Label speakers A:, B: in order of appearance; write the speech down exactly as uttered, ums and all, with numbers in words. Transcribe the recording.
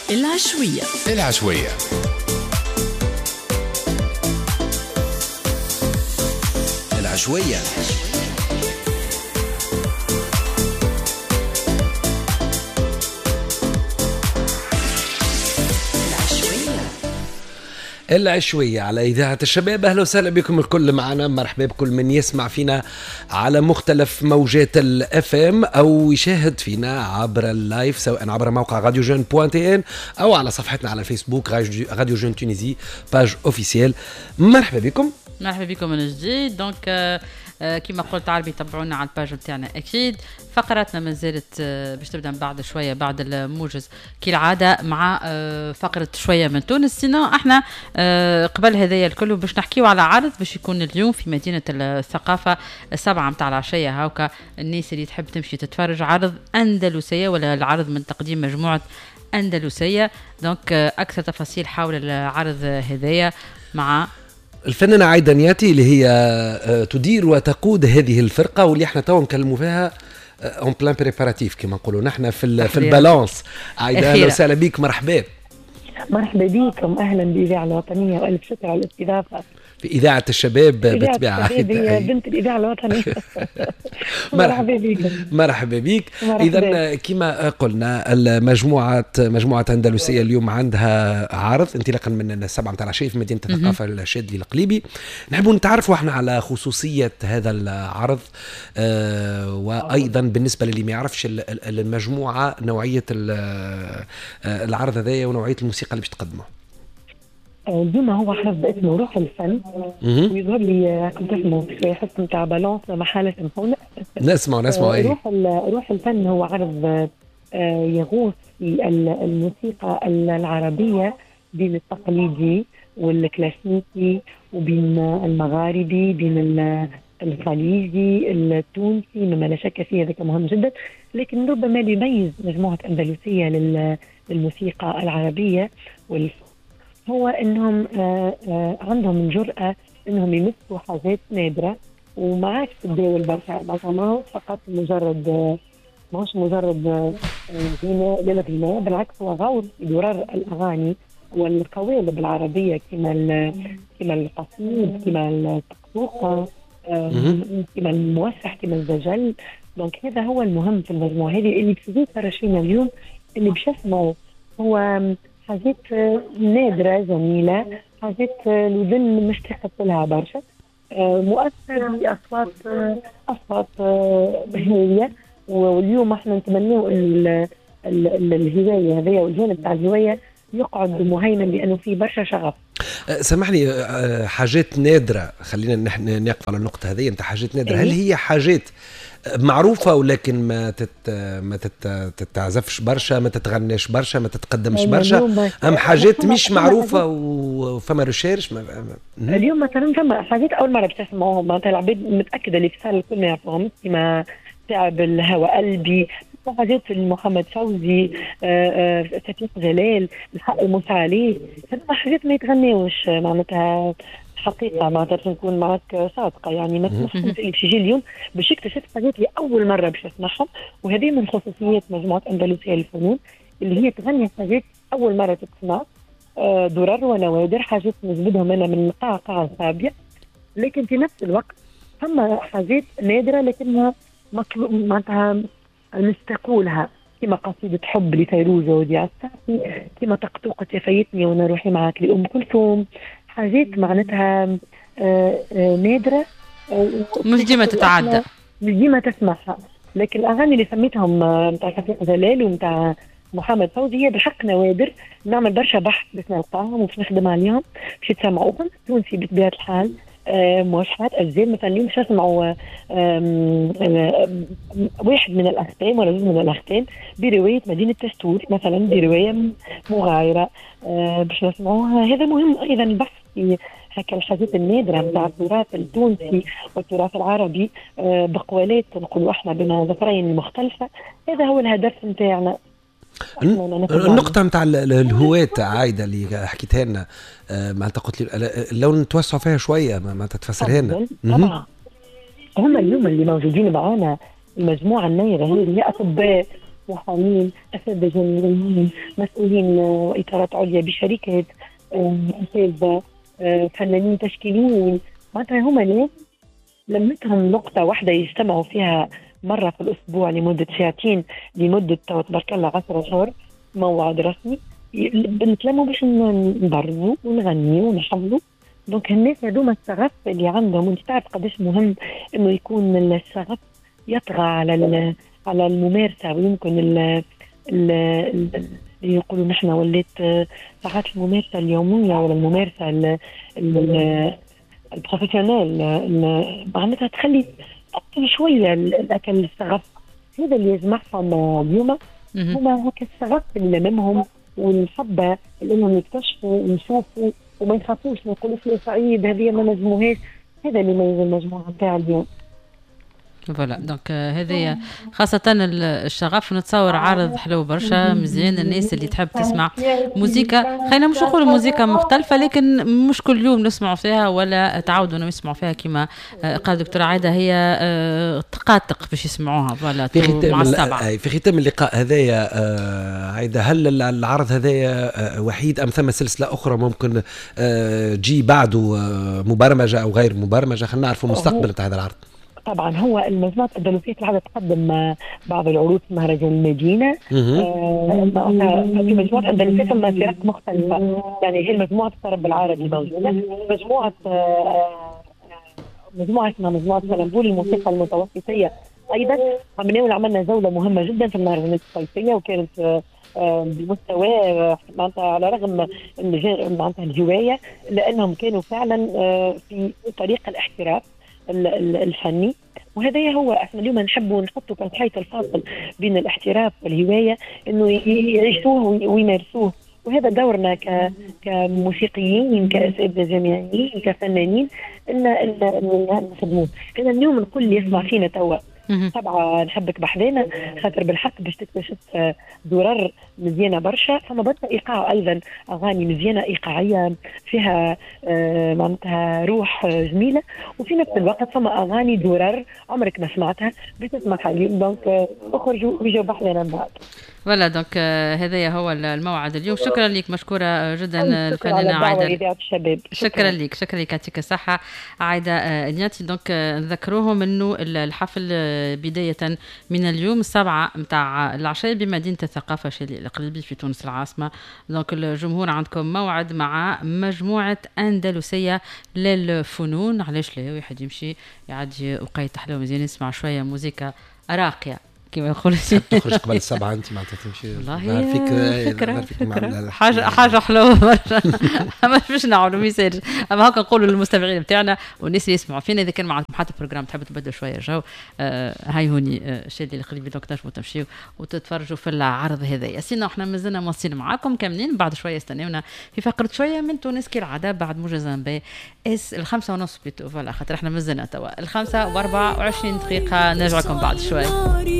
A: العشوية
B: العشوية العشوية العشوية على إذاعة الشباب. أهلا وسهلا بكم الكل معنا، مرحبا بكل من يسمع فينا على مختلف موجات الاف ام أو يشاهد فينا عبر اللايف، سواء عبر موقع راديو جون بوان تي ان أو على صفحتنا على الفيسبوك راديو جون تونيزي باج اوفيسيال. مرحبا بكم
C: مرحبا بكم من جديد. دونك آه آه كما قلت عربي تابعونا على الباج نتاعنا اكيد. فقراتنا ما زالت آه باش تبدا بعد شويه بعد الموجز كالعاده مع آه فقره شويه من تونس. سينا احنا آه قبل هذايا الكل باش نحكيو على عرض باش يكون اليوم في مدينه الثقافه السبعه متاع العشيه. هاوكا الناس اللي تحب تمشي تتفرج عرض اندلسيه ولا العرض من تقديم مجموعه اندلسيه. دونك آه اكثر تفاصيل حول العرض هذايا مع
B: الفنانة عايدة نياتي اللي هي تدير وتقود هذه الفرقة واللي احنا تو نكلموا فيها اون بلان بريباراتيف كما نقولوا نحن في في البالانس. عايدة اهلا وسهلا بيك، مرحبا.
D: مرحبا بكم، اهلا بالاذاعة الوطنية والف شكر على الاستضافة
B: في إذاعة الشباب بالطبيعة.
D: هي بنت الإذاعة الوطنية. مرحبا بك.
B: مرحبا بك. إذا كما قلنا المجموعة مجموعة أندلسية اليوم عندها عرض انطلاقا من السبعة متاع العشية في مدينة الثقافة الشاذلي القليبي. نحب نتعرفوا احنا على خصوصية هذا العرض، آه وأيضا بالنسبة للي ما يعرفش المجموعة نوعية العرض هذايا ونوعية الموسيقى اللي باش تقدمه.
D: اليوم هو حرض اسمه روح الفن، ويظهر لي كنت اسمه في حس متاع بالانس لما حالة سمحونا
B: نسمع نسمع ايه
D: روح روح الفن. هو عرض يغوص في الموسيقى العربية بين التقليدي والكلاسيكي وبين المغاربي بين الخليجي التونسي، مما لا شك فيه ذلك مهم جدا. لكن ربما اللي يميز مجموعة أندلسية للموسيقى العربية والفن هو انهم آآ آآ عندهم الجرأة انهم يمسوا حاجات نادرة وما عادش تتداول برشا. ما هو فقط مجرد ماهوش مجرد غناء للغناء، بالعكس هو غوص في درر الاغاني والقوالب العربية كما كما القصيد كما الطقطوقة كما الموسح كما الزجل. دونك هذا هو المهم في المجموعة هذه اللي تفوت فرشينا اليوم. اللي باش يسمعوا هو حاجات نادرة جميلة، حاجات الودن مشتاقة لها برشا، مؤثر بأصوات أصوات هايلة. واليوم احنا نتمنوا الهواية هذه والجانب تاع الهواية يقعد مهيمن لأنه فيه برشا شغف.
B: سامحني، حاجات نادرة، خلينا نحن نقف على النقطة هذه. انت حاجات نادرة، هل هي حاجات معروفة ولكن ما تت ما تتعزفش برشا، ما تتغنيش برشا، ما تتقدمش برشا، ام حاجات مش معروفة وفما ريشيرش؟
D: اليوم مثلا فما حاجات اول مرة بتسمعوهم، مثلا العباد متأكدة اللي في الصالة الكل ما يعرفوهم كما تعب الهوى قلبي، حاجات محمد فوزي، فتيح جلال، الحق الموسى عليه. هذه حاجات ما يتغنيوش معناتها حقيقة. ما تقدرش نكون معك صادقة يعني ما تسمعش اللي باش يجي اليوم باش يكتشف حاجات اللي أول مرة باش يسمعهم. وهذه من خصوصيات مجموعة أندلسية للفنون اللي هي تغني حاجات أول مرة تسمع، درر ونوادر، حاجات نجبدهم أنا من القعقاع الخابية. لكن في نفس الوقت ثم حاجات نادرة لكنها مطلوب معناتها نستقوا لها، كما قصيدة حب لفيروز ووديع السعدي، كما طقطوقة يا فايتني وانا روحي معاك لأم كلثوم. حاجات معناتها آآ آآ نادرة
C: مش ديما تتعدى،
D: مش ديما تسمعها. لكن الأغاني اللي سميتهم متاع فتيح جلال ومتاع محمد فوزي هي بحق نوادر. نعمل برشا بحث باش نلقاهم وباش نخدم عليهم باش يتسمعوهم. تونسي بطبيعة الحال موشحات أجزاء. مثلا اليوم باش نسمعوا واحد من الأختام ولا جزء من الأختام برواية مدينة تستور مثلا، برواية مغايرة باش نسمعوها. هذا مهم أيضا البحث في هكا الحاجات النادرة متاع التراث التونسي والتراث العربي بقوالات نقولوا احنا بمظافرين مختلفة. هذا هو الهدف نتاعنا.
B: النقطة متاع الهواة عايدة اللي حكيتها لنا، ما قلت لي لو نتوسع فيها شوية ما تتفسرها لنا.
D: هم اليوم اللي موجودين معانا المجموعة النيرة هي هي أطباء محامين، اساتذه جامعيين، مسؤولين واطارات عليا بشركات، اساتذه، فنانين تشكيليين. معناتها هما ناس لمتهم نقطه واحده يجتمعوا فيها مره في الاسبوع لمده ساعتين، لمده تبارك الله عشرة اشهر، موعد رسمي بنتلموا باش نبرزوا ونغنيوا ونحفلوا. دونك الناس هذوما الشغف اللي عندهم، وانت تعرف قداش مهم انه يكون الشغف يطغى على على الممارسه، ويمكن ال ال يقولوا نحن وليت ساعات الممارسه اليوميه ولا الممارسه البروفيسيونيل معناتها تخلي تقتل شويه الاكل الشغف. هذا اللي يجمعهم اليوم، هما هكا الشغف اللي لممهم والحبه اللي انهم يكتشفوا ويشوفوا وما يخافوش، ما يقولوش يا سعيد هذه ما نجموهاش. هذا اللي يميز المجموعه نتاع اليوم.
C: فوالا دونك هذه خاصة الشغف. نتصور عارض حلو برشا مزيان. الناس اللي تحب تسمع موسيقى، خلينا مش نقول موسيقى مختلفة، لكن مش كل يوم نسمعوا فيها ولا تعودوا انه يسمعوا فيها كما قال دكتورة عايدة، هي تقاطق باش يسمعوها. فوالا مع السبعة.
B: في ختام اللقاء هذايا عايدة، هل العرض هذايا وحيد ام ثم سلسلة اخرى ممكن تجي بعده مبرمجة او غير مبرمجة؟ خلينا نعرفوا المستقبل بتاع هذا العرض.
D: طبعا هو المجموعة الأندلسية العادة تقدم بعض العروض في مهرجان المدينة. آه في مجموعة الأندلسية ثم فرق مختلفة، يعني هي المجموعة الطرب العربي موجودة، مجموعة آه مجموعة اسمها مجموعة سلمبول الموسيقى المتوسطية. أيضا عملنا عملنا جولة مهمة جدا في المهرجانات الصيفية، وكانت آه بمستوى معناتها على رغم معناتها الهواية، لأنهم كانوا فعلا آه في طريق الاحتراف الفني. وهذا هو احنا اليوم نحب نحطه كحيط الفاصل بين الاحتراف والهوايه، انه يعيشوه ويمارسوه. وهذا دورنا ك كموسيقيين، كاساتذه جامعيين، كفنانين، ان ان نخدموه. انا اليوم الكل اللي يسمع فينا توا طبعا نحبك بحذانا، خاطر بالحق باش تكتشف درر مزيانه برشا. فما برشا ايقاع، ايضا اغاني مزيانه ايقاعيه فيها آه معناتها روح جميله، وفي نفس الوقت فما اغاني درر عمرك ما سمعتها بتسمعها اليوم. دونك اخرجوا ويجوا بحذانا من بعد.
C: ولا دونك هذا هو الموعد اليوم. شكرا لك، مشكورة جدا الفنانة عايدة. شكرا لك، شكرا لك، يعطيك الصحة عايدة النياتي. دونك نذكروهم انه الحفل بداية من اليوم السبعة متاع العشاء بمدينة الثقافة شيلي القليبي في تونس العاصمة. دونك الجمهور عندكم موعد مع مجموعة أندلسية للفنون. علاش لا واحد يمشي يعدي وقيت حلو مزيان يسمع شوية موسيقى راقية كما يقولوا.
B: تخرج قبل السبعة انت ما تمشي.
C: والله فكرة فكرة, فكرة. حاجة حاجة حلوة برشا. ما فيش نعملوا ميساج، اما هكا نقولوا للمستمعين بتاعنا والناس اللي يسمعوا فينا، اذا كان معكم حتى بروجرام تحبوا تبدلوا شوية الجو، آه هاي هوني آه شادي القليبي. دونك تنجموا تمشيوا وتتفرجوا في العرض هذايا. سينا احنا مازلنا مواصلين معاكم كاملين. بعد شوية استنونا في فقرة شوية من تونس كالعادة بعد موجز بي اس الخمسة ونص بيتو. فوالا خاطر احنا مازلنا توا الخمسة واربعة وعشرين دقيقة. نرجعكم بعد شوية.